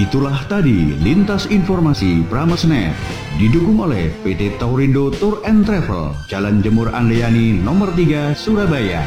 Itulah tadi lintas informasi Pramesnet, didukung oleh PT Taurindo Tour and Travel, Jalan Jemur Andriani nomor 3, Surabaya.